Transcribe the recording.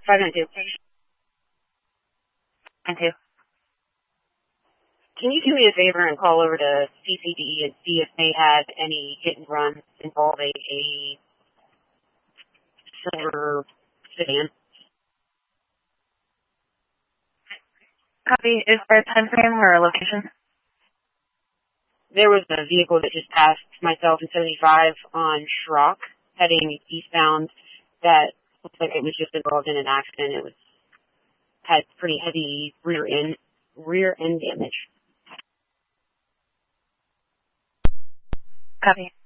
592. And two. Can you do me a favor and call over to CCD and see if they had any hit and runs involving a silver sedan? Copy. Is there a time frame or a location? There was a vehicle that just passed myself in 75 on Schrock, heading eastbound, that looks like it was just involved in an accident. It had pretty heavy rear end damage. Copy.